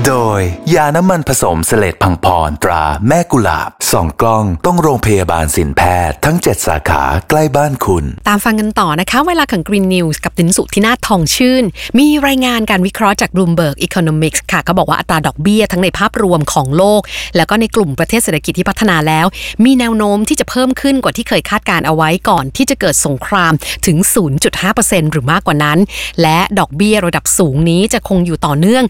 โดยยาน้ำมันผสมเสลดพังพรตราแม่กุหลาบ2 กล้องต้องโรงพยาบาลสินแพทย์ทั้ง7 สาขาใกล้บ้านคุณตามฟังกันต่อนะคะเวลาของ Green News กับตินสุที่นาทองชื่นมีรายงานการวิเคราะห์จาก Bloomberg Economics ค่ะก็บอกว่าอัตราดอกเบี้ยทั้งในภาพรวมของโลกแล้วก็ในกลุ่มประเทศเศรษฐกิจที่พัฒนาแล้วมีแนวโน้มที่จะเพิ่มขึ้นกว่าที่เคยคาดการเอาไว้ก่อนที่จะเกิดสงครามถึง 0.5% หรือมากกว่านั้นและดอกเบี้ยระดับสูงนี้จะคงอยู่ต่อเนื่อง